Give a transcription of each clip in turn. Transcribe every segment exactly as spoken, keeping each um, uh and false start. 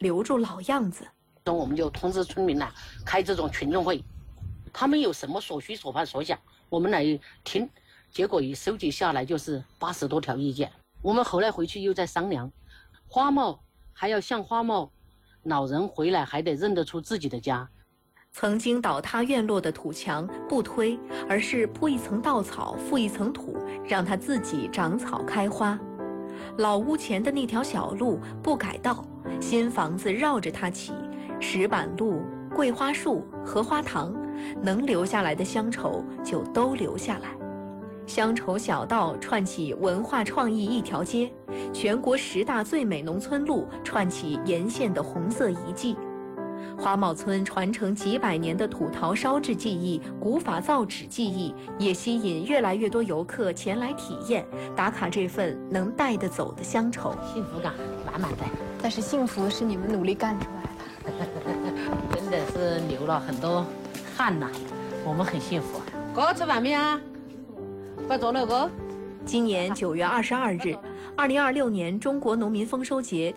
留住老样子。 我们就通知村民呢，开这种群众会，他们有什么所需所盼所想，我们来听。结果一收集下来就是八十多条意见。我们后来回去又在商量，花帽还要像花帽，老人回来还得认得出自己的家。 曾经倒塌院落的土墙不推，而是铺一层稻草，覆一层土，让它自己长草开花。老屋前的那条小路不改道，新房子绕着它起，石板路、桂花树、荷花塘，能留下来的乡愁就都留下来。乡愁小道串起文化创意一条街，全国十大最美农村路串起沿线的红色遗迹。花帽村传承几百年的土陶烧制技艺、古法造纸技艺，也吸引越来越多游客前来体验，打卡这份能带得走的乡愁， 幸福感满满的。 但是幸福是你们努力干出来的，真的是流了很多汗呐，我们很幸福。哥吃饭没啊？快走了哥。 今年九月二十二日，二零二六年中国农民丰收节。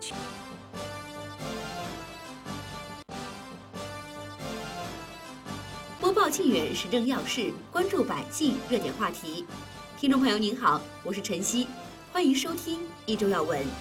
播报沁源时政要事，关注百姓热点话题。听众朋友您好，我是晨曦，欢迎收听一周要闻。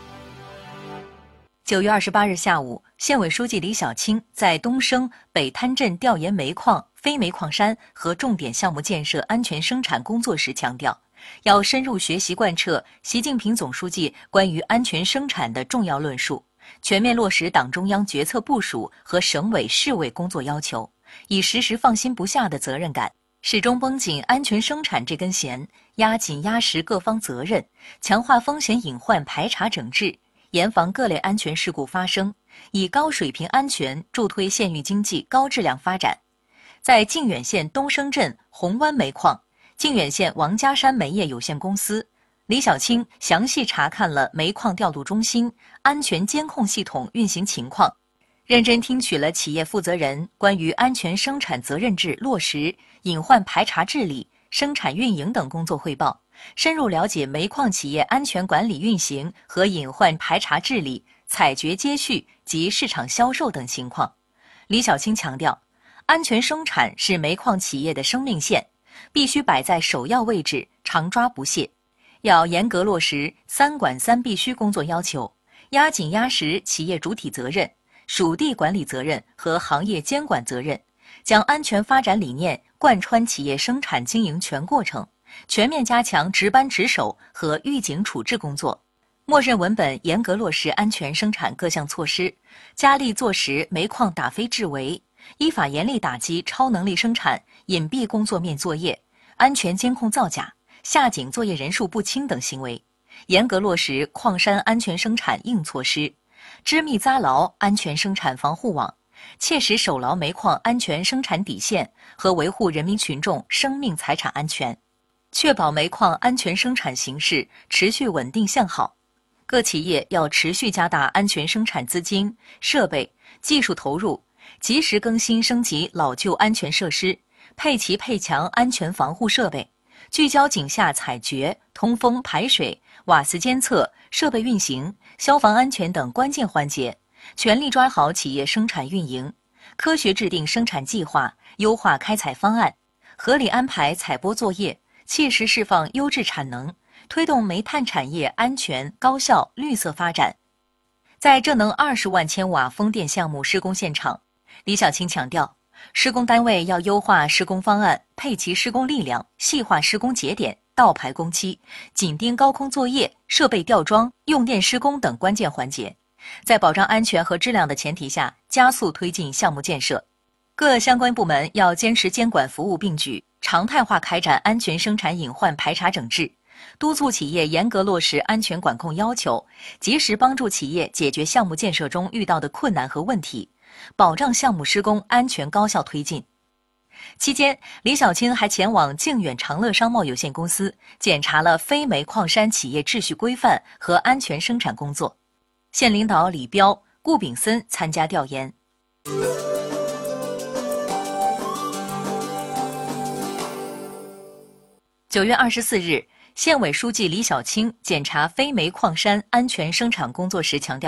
九月二十八日下午，县委书记李小青在东升北滩镇调研煤矿、非煤矿山和重点项目建设安全生产工作时强调，要深入学习贯彻习近平总书记关于安全生产的重要论述，全面落实党中央决策部署和省委市委工作要求，以时时放心不下的责任感，始终绷紧安全生产这根弦，压紧压实各方责任，强化风险隐患排查整治，严防各类安全事故发生，以高水平安全助推县域经济高质量发展。在靖远县东升镇红湾煤矿、靖远县王家山煤业有限公司，李小青详细查看了煤矿调度中心安全监控系统运行情况，认真听取了企业负责人关于安全生产责任制落实、隐患排查治理、生产运营等工作汇报，深入了解煤矿企业安全管理运行和隐患排查治理、采掘接续及市场销售等情况。李小青强调，安全生产是煤矿企业的生命线，必须摆在首要位置，常抓不懈。要严格落实三管三必须工作要求，压紧压实企业主体责任、属地管理责任和行业监管责任，将安全发展理念贯穿企业生产经营全过程，全面加强值班值守和预警处置工作，默认文本严格落实安全生产各项措施，加力坐实煤矿打非治围，依法严厉打击超能力生产、隐蔽工作面作业、安全监控造假、下井作业人数不清等行为，严格落实矿山安全生产硬措施，织密扎牢安全生产防护网，切实守牢煤矿安全生产底线和维护人民群众生命财产安全，确保煤矿安全生产形势持续稳定向好。各企业要持续加大安全生产资金、设备、技术投入，及时更新升级老旧安全设施，配齐配强安全防护设备，聚焦井下采掘、通风排水、瓦斯监测、设备运行、消防安全等关键环节，全力抓好企业生产运营，科学制定生产计划，优化开采方案，合理安排采播作业，切实释放优质产能，推动煤炭产业安全、高效、绿色发展。在浙能二十万千瓦风电项目施工现场，李小青强调，施工单位要优化施工方案，配齐施工力量，细化施工节点，倒排工期，紧盯高空作业、设备吊装、用电施工等关键环节，在保障安全和质量的前提下，加速推进项目建设。各相关部门要坚持监管服务并举，常态化开展安全生产隐患排查整治，督促企业严格落实安全管控要求，及时帮助企业解决项目建设中遇到的困难和问题，保障项目施工安全高效推进。期间，李小青还前往靖远长乐商贸有限公司检查了非煤矿山企业秩序规范和安全生产工作。县领导李彪、顾炳森参加调研。九月二十四日，县委书记李小青检查非煤矿山安全生产工作时强调，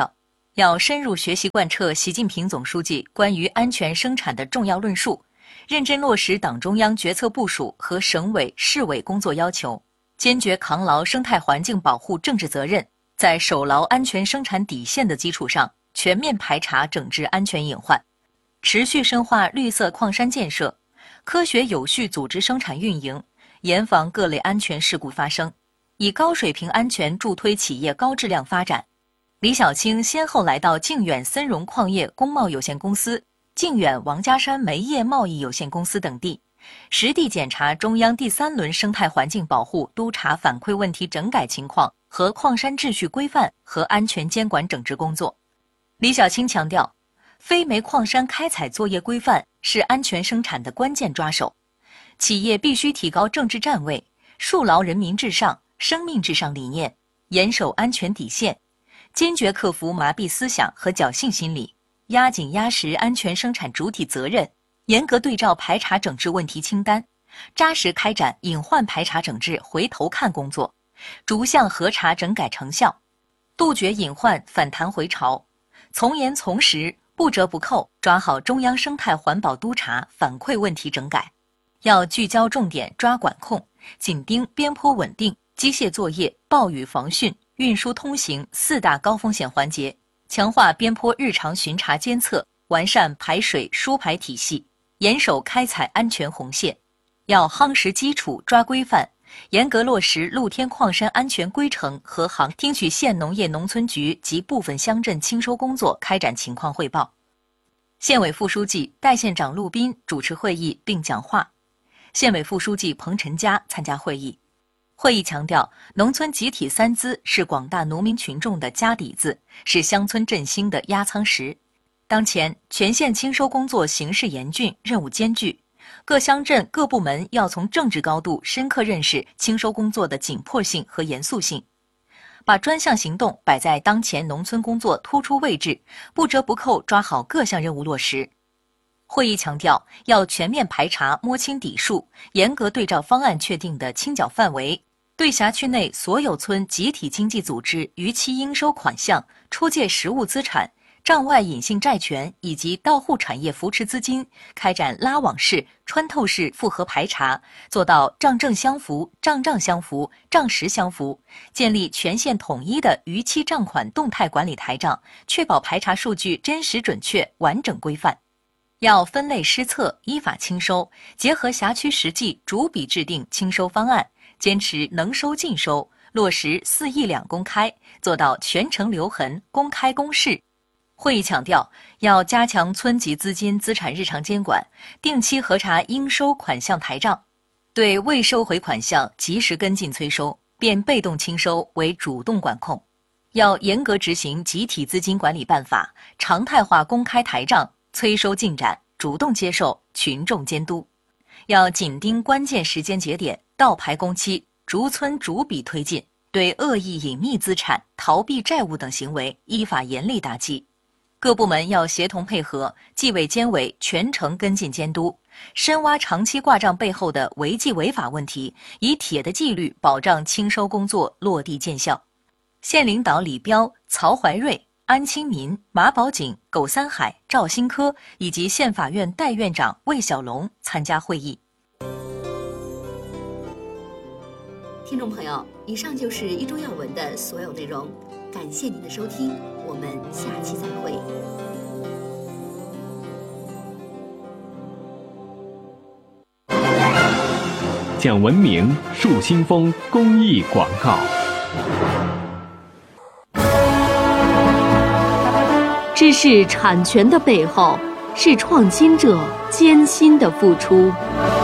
要深入学习贯彻习近平总书记关于安全生产的重要论述，认真落实党中央决策部署和省委市委工作要求，坚决扛牢生态环境保护政治责任，在守牢安全生产底线的基础上，全面排查整治安全隐患，持续深化绿色矿山建设，科学有序组织生产运营，严防各类安全事故发生，以高水平安全助推企业高质量发展。李小青先后来到靖远森荣矿业工贸有限公司、靖远王家山煤业贸易有限公司等地，实地检查中央第三轮生态环境保护督查反馈问题整改情况和矿山秩序规范和安全监管整治工作。李小青强调，非煤矿山开采作业规范是安全生产的关键抓手，企业必须提高政治站位，树牢人民至上、生命至上理念，严守安全底线，坚决克服麻痹思想和侥幸心理，压紧压实安全生产主体责任，严格对照排查整治问题清单，扎实开展隐患排查整治回头看工作，逐项核查整改成效，杜绝隐患反弹回潮，从严从实、不折不扣抓好中央生态环保督查反馈问题整改。要聚焦重点抓管控，紧盯边坡稳定、机械作业、暴雨防汛、运输通行四大高风险环节，强化边坡日常巡查监测，完善排水输排体系，严守开采安全红线。要夯实基础抓规范，严格落实露天矿山安全规程和行，听取县农业农村局及部分乡镇清收工作开展情况汇报。县委副书记、代县长陆斌主持会议并讲话，县委副书记彭晨佳参加会议。会议强调，农村集体三资是广大农民群众的家底子，是乡村振兴的压舱石。当前全县清收工作形势严峻，任务艰巨，各乡镇各部门要从政治高度深刻认识清收工作的紧迫性和严肃性，把专项行动摆在当前农村工作突出位置，不折不扣抓好各项任务落实。会议强调，要全面排查摸清底数，严格对照方案确定的清缴范围，对辖区内所有村集体经济组织逾期应收款项、出借实物资产、账外隐性债权以及到户产业扶持资金开展拉网式、穿透式复核排查，做到账正相符、账账相符、账实相符，建立全县统一的逾期账款动态管理台账，确保排查数据真实准确、完整规范。要分类施策，依法清收，结合辖区实际逐笔制定清收方案，坚持能收尽收，落实四亿两公开，做到全程留痕、公开公示。会议强调，要加强村级资金资产日常监管，定期核查应收款项台账，对未收回款项及时跟进催收，变被动清收为主动管控。要严格执行集体资金管理办法，常态化公开台账，催收进展，主动接受群众监督。要紧盯关键时间节点，倒排工期，逐村逐笔推进，对恶意隐匿资产、逃避债务等行为依法严厉打击。各部门要协同配合，纪委监委全程跟进监督，深挖长期挂账背后的违纪违法问题，以铁的纪律保障清收工作落地见效。县领导李彪、曹怀瑞、安清民、马宝锦、苟三海、赵新科以及县法院代院长魏小龙参加会议。 听众朋友，以上就是一周要闻的所有内容，感谢您的收听，我们下期再会。 讲文明树新风公益广告。 知识产权的背后，是创新者艰辛的付出。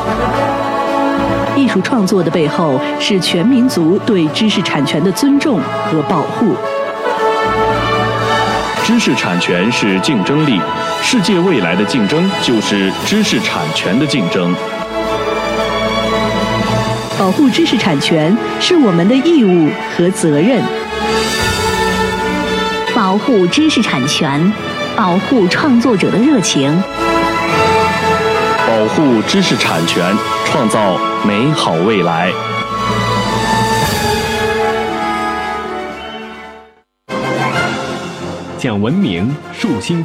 艺术创作的背后，是全民族对知识产权的尊重和保护。 知识产权是竞争力，世界未来的竞争就是知识产权的竞争。 保护知识产权是我们的义务和责任。 保护知识产权，保护创作者的热情。 保护知识产权，创造美好未来。 讲文明，树新